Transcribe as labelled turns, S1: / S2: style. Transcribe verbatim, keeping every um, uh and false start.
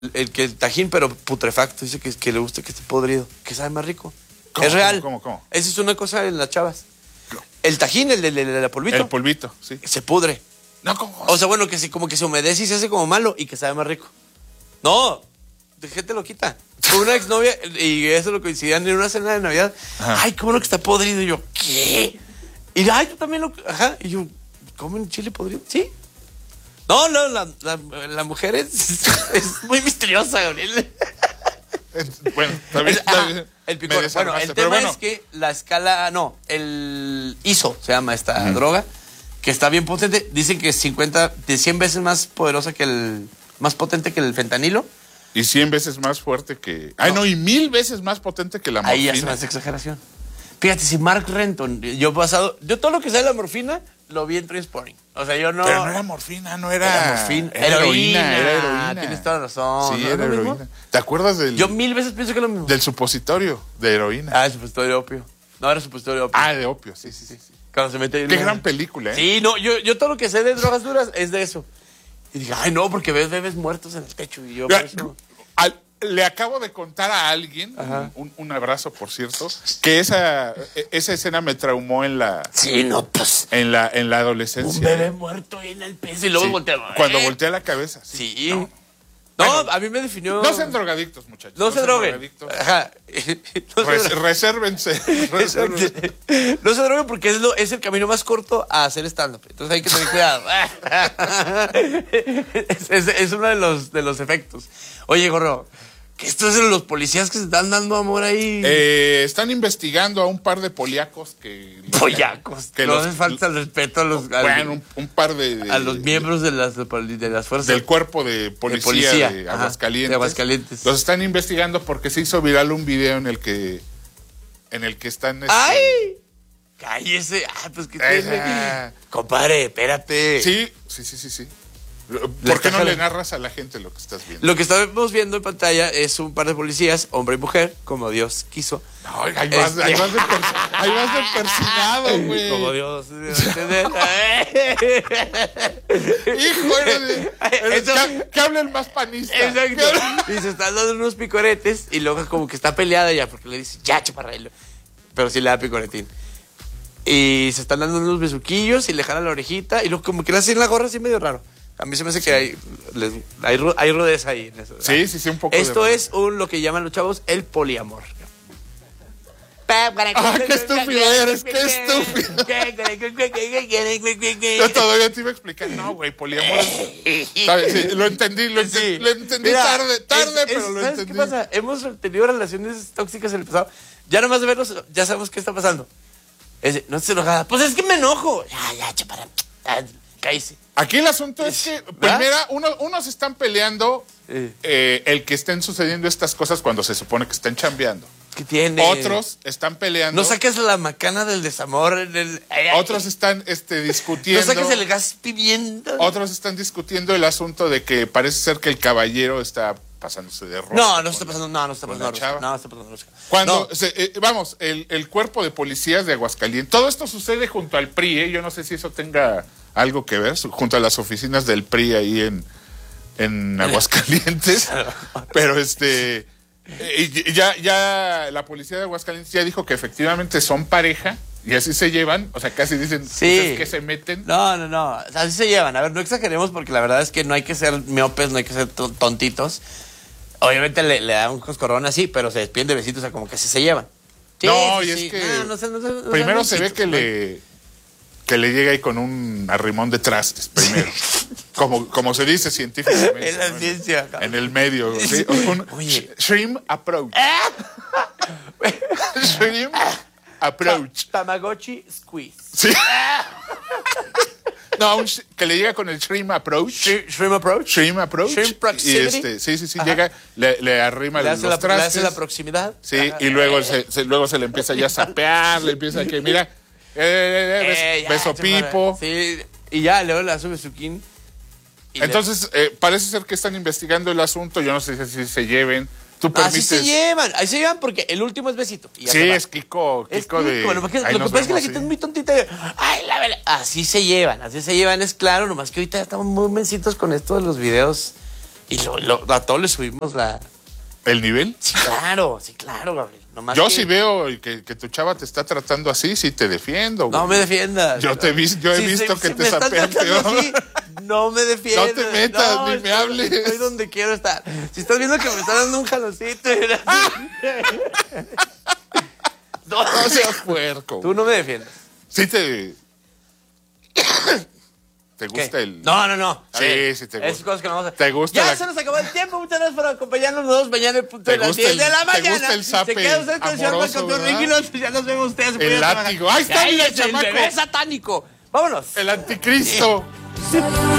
S1: el que el tajín, pero putrefacto. Dice que, que le gusta que esté podrido, que sabe más rico.
S2: ¿Cómo,
S1: es real.
S2: ¿Cómo, cómo, cómo?
S1: Esa es una cosa en las chavas. El tajín, el de, de, de la polvito.
S2: El polvito, sí.
S1: Se pudre.
S2: No, ¿cómo?
S1: O sea, bueno, que se, como que se humedece y se hace como malo y que sabe más rico. No, de gente lo quita. Con una exnovia, y eso lo coincidían en una cena de Navidad. Ajá. Ay, qué bueno que está podrido. Y yo, ¿qué? Y ay, tú también lo... Ajá. Y yo, ¿comen chile podrido? Sí. No, no, la, la, la mujer es, es muy misteriosa, Gabriel.
S2: Bueno, también,
S1: el, ajá, el picor. Bueno, el tema
S2: bueno.
S1: es que la escala, no, el I S O se llama esta uh-huh. droga, que está bien potente. Dicen que es cincuenta, de cien veces más poderosa que el, más potente que el fentanilo.
S2: Y cien veces más fuerte que... Ay, no, no y mil veces más potente que la morfina.
S1: Ahí ya es más exageración. Fíjate, si Mark Renton, yo he pasado, yo todo lo que sea de la morfina, lo vi en Trainspotting. O sea, yo no...
S2: Pero no era morfina, no era...
S1: Era morfina.
S2: Era heroína, era heroína.
S1: Tienes toda la razón.
S2: Sí,
S1: ¿no?
S2: era heroína. Mismo? ¿Te acuerdas del...
S1: Yo mil veces pienso que es lo mismo.
S2: Del supositorio de heroína.
S1: Ah, el supositorio de opio. No, era supositorio de opio.
S2: Ah, de opio, sí, sí, sí. sí.
S1: Cuando se mete...
S2: Qué gran película, ¿eh?
S1: Sí, no, yo, yo todo lo que sé de drogas duras es de eso. Y dije, ay, no, porque ves bebés muertos en el techo. Y yo,
S2: Mira,
S1: por eso...
S2: Al, le acabo de contar a alguien, un, un abrazo por cierto, que esa, esa escena me traumó en la,
S1: sí, no, pues,
S2: en la, en la adolescencia.
S1: Un bebé muerto ahí en el peso y luego
S2: sí,
S1: voltea.
S2: Cuando voltea la cabeza. Sí.
S1: sí.
S2: No,
S1: no
S2: bueno,
S1: a mí me definió.
S2: No sean drogadictos, muchachos.
S1: No, no se droguen. Ajá.
S2: No Res, se resérvense. resérvense.
S1: No se droguen porque es, lo, es el camino más corto a hacer stand-up. Entonces hay que tener cuidado. es, es, es uno de los, de los efectos. Oye, Gorro. Estos son los policías que se están dando amor ahí.
S2: Eh, están investigando a un par de poliacos que...
S1: Poliacos. Que no hace falta el respeto a los...
S2: Bueno, un, un par de, de...
S1: A los miembros de las, de las fuerzas...
S2: Del cuerpo de policía de, policía, de, Aguascalientes, ajá,
S1: de Aguascalientes.
S2: Los están investigando porque se hizo viral un video en el que... En el que están... Este,
S1: ¡ay! Cállese. Ah, pues que tiene... Compadre, espérate.
S2: Sí, sí, sí, sí, sí. ¿Por qué no le narras a la gente lo que estás viendo?
S1: Lo que estamos viendo en pantalla es un par de policías, hombre y mujer, como Dios quiso.
S2: No, ahí vas, este... ahí vas de, persi ahí vas de persinado, güey.
S1: Como Dios.
S2: Hijo, eres, eres, Eso... que, que hable el más panista.
S1: Exacto. Y se están dando unos picoretes y luego como que está peleada ya porque le dice, ya, chaparrelo. Pero sí le da picoretín. Y se están dando unos besuquillos y le jala la orejita y luego como que le hacen la gorra así medio raro. A mí se me hace que hay, les, hay, hay rudeza ahí. En eso.
S2: Sí, sí, sí, un poco.
S1: Esto de es un, lo que llaman los chavos el poliamor.
S2: ¡Ah, qué estúpido eres! ¡Qué estúpido! Yo todavía te iba a explicar. No, güey, poliamor es... ¿Sabes? Sí, lo entendí, lo entendí, sí. lo entendí Mira, tarde, tarde, es, pero es, lo
S1: ¿sabes
S2: entendí.
S1: ¿Qué pasa? Hemos tenido relaciones tóxicas en el pasado. Ya nomás de verlos, ya sabemos qué está pasando. Es, no estés enojada. Pues es que me enojo. Ya, ya, chapara. Cállese.
S2: Aquí el asunto es que, primera, uno, unos están peleando eh. Eh, el que estén sucediendo estas cosas cuando se supone que están chambeando.
S1: ¿Qué tiene?
S2: Otros están peleando.
S1: No saques la macana del desamor. El...
S2: Otros están este, discutiendo.
S1: No saques el gas pimienta.
S2: Otros están discutiendo el asunto de que parece ser que el caballero está pasándose de rosa.
S1: No, no está pasando, no, no está pasando rosa. No, está pasando rosa.
S2: Cuando,
S1: no.
S2: se, eh, vamos, el, el cuerpo de policías de Aguascalientes, todo esto sucede junto al P R I, ¿eh? Yo no sé si eso tenga algo que ver, junto a las oficinas del P R I ahí en, en Aguascalientes, pero este, eh, ya, ya la policía de Aguascalientes ya dijo que efectivamente son pareja, y así se llevan, o sea, casi dicen
S1: sí.
S2: que se meten.
S1: No, no, no, así se llevan. A ver, no exageremos porque la verdad es que no hay que ser miopes, no hay que ser tontitos. Obviamente le, le da un coscorrón así, pero se despiden de besitos, o sea, como que así se llevan.
S2: Sí, no, sí, y es
S1: sí.
S2: que
S1: no, no sé, no sé, no
S2: primero
S1: sé,
S2: se ve que ¿no? le que le llega ahí con un arrimón de trastes, primero. como, como se dice científicamente.
S1: Es la
S2: ¿no?
S1: ciencia.
S2: En el medio. ¿sí? Un
S1: Oye.
S2: Shrimp approach. Shrimp approach.
S1: Tamagotchi squeeze.
S2: Sí. No, un, que le llega con el shrimp approach.
S1: Shrimp approach.
S2: Shrimp approach.
S1: Shrimp proximity.
S2: Y este, sí, sí, sí, Ajá. llega, le, le arrima
S1: le
S2: los
S1: la,
S2: trastes.
S1: Le hace la proximidad.
S2: Sí, Ajá. y luego se, se, luego se le empieza ya a sapear, le empieza a que, mira, eh, eh, eh, eh, beso ya, pipo.
S1: Sí, y ya, luego le hace besuquín.
S2: Entonces, le... eh, parece ser que están investigando el asunto, yo no sé si se lleven. ¿Tú permites?
S1: Así se llevan, ahí se llevan porque el último es besito. Y ya
S2: sí, es Kiko, Kiko,
S1: es Kiko
S2: de...
S1: Lo que, lo que pasa es que la gente es muy tontita. Ay, la vela. Así se llevan, así se llevan, es claro, nomás que ahorita ya estamos muy mencitos con esto de los videos Y lo, lo, a todos le subimos la...
S2: ¿El nivel?
S1: Sí, claro, sí, claro, Gabriel. Nomás
S2: yo
S1: que...
S2: sí veo que, que tu chava te está tratando así, sí te defiendo, güey.
S1: No me defiendas.
S2: Yo, te he, vis, yo he
S1: si
S2: visto
S1: se,
S2: que
S1: si
S2: te
S1: me
S2: sapean peor.
S1: Así, no me defiendas.
S2: No te metas,
S1: no,
S2: ni
S1: estoy,
S2: me hables.
S1: Estoy donde quiero estar. Si estás viendo que me está dando un jaloncito...
S2: no, no seas puerco.
S1: Tú no me defiendes.
S2: Sí te... ¿Te gusta
S1: ¿Qué?
S2: el...?
S1: No, no, no. A
S2: Sí,
S1: ver,
S2: sí te gusta.
S1: Esas cosas que no vamos a...
S2: ¿Te gusta
S1: Ya
S2: la...
S1: se nos acabó el tiempo. Muchas gracias por acompañarnos los dos mañana en punto
S2: ¿Te
S1: de las
S2: gusta
S1: diez
S2: el-
S1: de la
S2: te
S1: mañana.
S2: gusta el zape
S1: Se queda usted con el señor
S2: amoroso,
S1: Marco
S2: ¿verdad?
S1: Antonio. Ya nos vemos ustedes.
S2: El látigo. Ahí está, mira,
S1: el
S2: chamaco.
S1: bebé satánico. Vámonos.
S2: El anticristo.